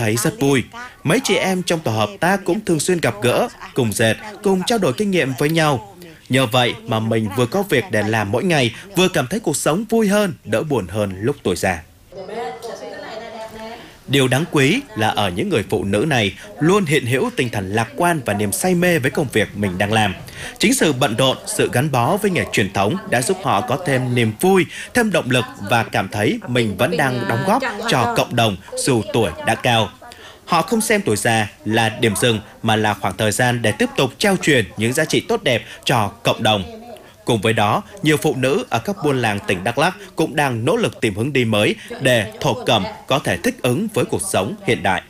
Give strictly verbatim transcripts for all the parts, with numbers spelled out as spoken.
thấy rất vui. Mấy chị em trong tổ hợp tác cũng thường xuyên gặp gỡ, cùng dệt, cùng trao đổi kinh nghiệm với nhau. Nhờ vậy mà mình vừa có việc để làm mỗi ngày, vừa cảm thấy cuộc sống vui hơn, đỡ buồn hơn lúc tuổi già. Điều đáng quý là ở những người phụ nữ này luôn hiện hữu tinh thần lạc quan và niềm say mê với công việc mình đang làm. Chính sự bận rộn, sự gắn bó với nghề truyền thống đã giúp họ có thêm niềm vui, thêm động lực và cảm thấy mình vẫn đang đóng góp cho cộng đồng dù tuổi đã cao. Họ không xem tuổi già là điểm dừng mà là khoảng thời gian để tiếp tục trao truyền những giá trị tốt đẹp cho cộng đồng. Cùng với đó, nhiều phụ nữ ở các buôn làng tỉnh Đắk Lắk cũng đang nỗ lực tìm hướng đi mới để thổ cẩm có thể thích ứng với cuộc sống hiện đại.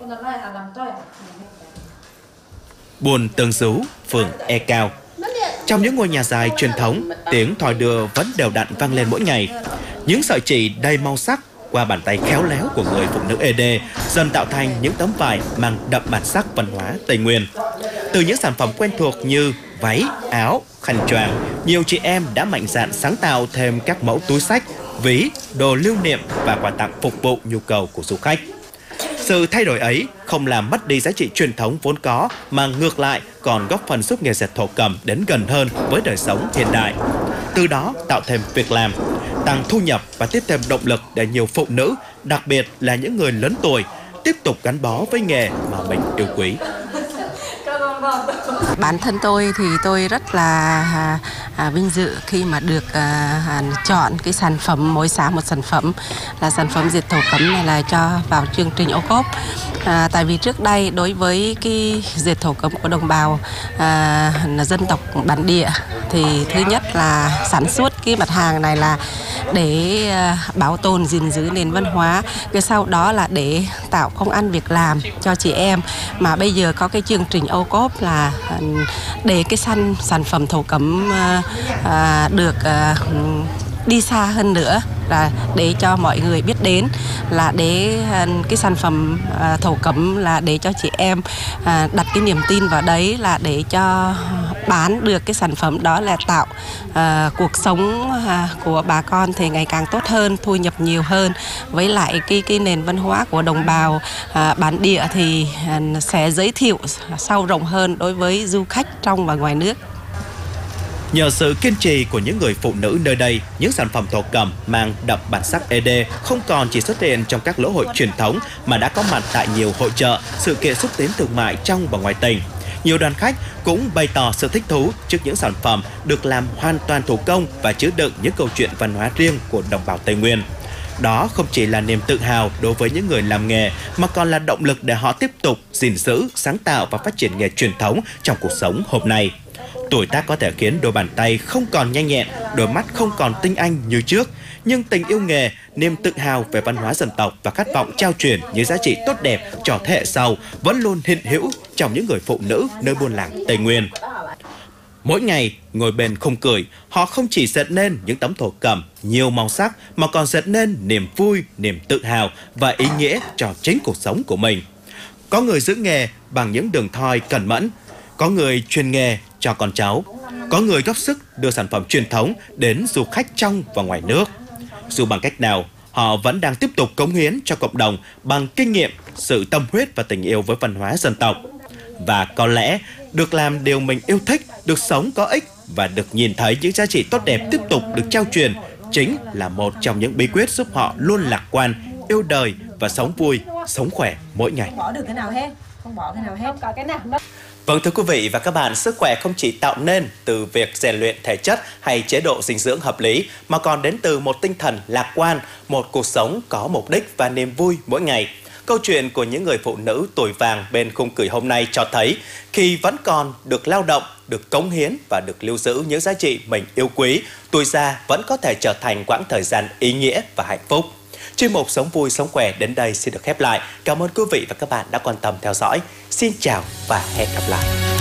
Buôn Tương Dú, phường E Cao. Trong những ngôi nhà dài truyền thống, tiếng thoi đưa vẫn đều đặn vang lên mỗi ngày. Những sợi chỉ đầy màu sắc qua bàn tay khéo léo của người phụ nữ ê đê dần tạo thành những tấm vải mang đậm bản sắc văn hóa Tây Nguyên. Từ những sản phẩm quen thuộc như váy, áo, khăn choàng, nhiều chị em đã mạnh dạn sáng tạo thêm các mẫu túi xách, ví, đồ lưu niệm và quà tặng phục vụ nhu cầu của du khách. Sự thay đổi ấy không làm mất đi giá trị truyền thống vốn có mà ngược lại còn góp phần giúp nghề dệt thổ cẩm đến gần hơn với đời sống hiện đại. Từ đó tạo thêm việc làm, tăng thu nhập và tiếp thêm động lực để nhiều phụ nữ, đặc biệt là những người lớn tuổi, tiếp tục gắn bó với nghề mà mình yêu quý. Bản thân tôi thì tôi rất là à, à, vinh dự khi mà được à, à, chọn cái sản phẩm mỗi xã một sản phẩm là sản phẩm dệt thổ cẩm này là cho vào chương trình ô cốp. À, tại vì trước đây đối với cái dệt thổ cẩm của đồng bào à, là dân tộc bản địa thì thứ nhất là sản xuất cái mặt hàng này là để à, bảo tồn gìn giữ nền văn hóa, cái sau đó là để tạo công ăn việc làm cho chị em, mà bây giờ có cái chương trình ô cốp là để cái sản sản phẩm thổ cẩm à, à, được à, đi xa hơn nữa, là để cho mọi người biết đến, là để cái sản phẩm à, thổ cẩm là để cho chị em à, đặt cái niềm tin vào đấy, là để cho bán được cái sản phẩm đó, là tạo à, cuộc sống à, của bà con thì ngày càng tốt hơn, thu nhập nhiều hơn, với lại cái cái nền văn hóa của đồng bào à, bản địa thì à, sẽ giới thiệu sâu rộng hơn đối với du khách trong và ngoài nước. Nhờ sự kiên trì của những người phụ nữ nơi đây, những sản phẩm thổ cẩm mang đậm bản sắc ê đê không còn chỉ xuất hiện trong các lễ hội truyền thống mà đã có mặt tại nhiều hội chợ, sự kiện xúc tiến thương mại trong và ngoài tỉnh. Nhiều đoàn khách cũng bày tỏ sự thích thú trước những sản phẩm được làm hoàn toàn thủ công và chứa đựng những câu chuyện văn hóa riêng của đồng bào Tây Nguyên. Đó không chỉ là niềm tự hào đối với những người làm nghề mà còn là động lực để họ tiếp tục gìn giữ, sáng tạo và phát triển nghề truyền thống trong cuộc sống hôm nay. Tuổi tác có thể khiến đôi bàn tay không còn nhanh nhẹn, đôi mắt không còn tinh anh như trước, nhưng tình yêu nghề, niềm tự hào về văn hóa dân tộc và khát vọng trao truyền những giá trị tốt đẹp cho thế hệ sau vẫn luôn hiện hữu trong những người phụ nữ nơi buôn làng Tây Nguyên. Mỗi ngày ngồi bên khung cười, họ không chỉ dệt nên những tấm thổ cẩm nhiều màu sắc mà còn dệt nên niềm vui, niềm tự hào và ý nghĩa cho chính cuộc sống của mình. Có người giữ nghề bằng những đường thoi cẩn mẫn, có người truyền nghề cho con cháu, có người góp sức đưa sản phẩm truyền thống đến du khách trong và ngoài nước. Dù bằng cách nào, họ vẫn đang tiếp tục cống hiến cho cộng đồng bằng kinh nghiệm, sự tâm huyết và tình yêu với văn hóa dân tộc. Và có lẽ, được làm điều mình yêu thích, được sống có ích và được nhìn thấy những giá trị tốt đẹp tiếp tục được trao truyền chính là một trong những bí quyết giúp họ luôn lạc quan, yêu đời và sống vui, sống khỏe mỗi ngày. Bỏ được cái nào hết, không bỏ cái nào hết, không có cái nào đâu. Vâng, thưa quý vị và các bạn, sức khỏe không chỉ tạo nên từ việc rèn luyện thể chất hay chế độ dinh dưỡng hợp lý, mà còn đến từ một tinh thần lạc quan, một cuộc sống có mục đích và niềm vui mỗi ngày. Câu chuyện của những người phụ nữ tuổi vàng bên khung cười hôm nay cho thấy khi vẫn còn được lao động, được cống hiến và được lưu giữ những giá trị mình yêu quý, tuổi già vẫn có thể trở thành quãng thời gian ý nghĩa và hạnh phúc. Chuyên mục Sống Vui Sống Khỏe đến đây xin được khép lại. Cảm ơn quý vị và các bạn đã quan tâm theo dõi. Xin chào và hẹn gặp lại.